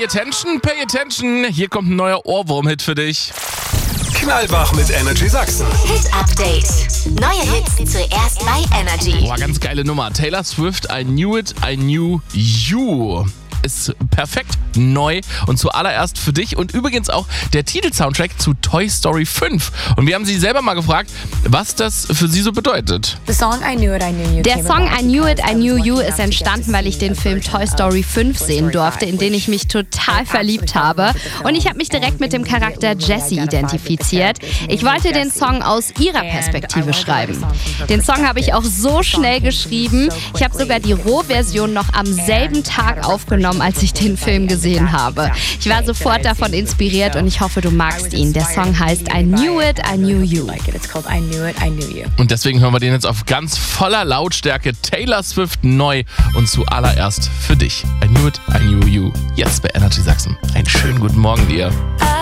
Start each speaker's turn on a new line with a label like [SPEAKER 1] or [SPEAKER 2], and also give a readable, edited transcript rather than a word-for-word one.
[SPEAKER 1] Pay attention. Hier kommt ein neuer Ohrwurm-Hit für dich.
[SPEAKER 2] Knallwach mit Energy Sachsen.
[SPEAKER 3] Hit Update. Neue Hits zuerst bei Energy.
[SPEAKER 1] Boah, ganz geile Nummer. Taylor Swift, I Knew It, I Knew You. Ist perfekt neu und zuallererst für dich und übrigens auch der Titelsoundtrack zu Toy Story 5. Und wir haben sie selber mal gefragt, was das für sie so bedeutet.
[SPEAKER 4] Der Song I Knew It, I Knew You ist entstanden, weil ich den Film Toy Story 5 sehen durfte, in den ich mich total verliebt habe. Und ich habe mich direkt mit dem Charakter Jessie identifiziert. Ich wollte den Song aus ihrer Perspektive schreiben. Den Song habe ich auch so schnell geschrieben. Ich habe sogar die Rohversion noch am selben Tag aufgenommen, als ich den Film gesehen habe. Ich war sofort davon inspiriert und ich hoffe, du magst ihn. Der Song heißt I Knew It, I Knew You.
[SPEAKER 1] Und deswegen hören wir den jetzt auf ganz voller Lautstärke. Taylor Swift neu und zuallererst für dich. I Knew It, I Knew You. Jetzt bei Energy Sachsen. Einen schönen guten Morgen dir.